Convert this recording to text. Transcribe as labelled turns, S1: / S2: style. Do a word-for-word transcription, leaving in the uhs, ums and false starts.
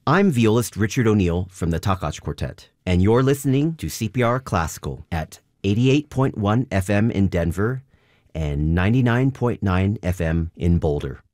S1: I'm violist Richard O'Neill from the Takach Quartet, and you're listening to C P R Classical at eighty-eight point one F M in Denver and ninety-nine point nine F M in Boulder.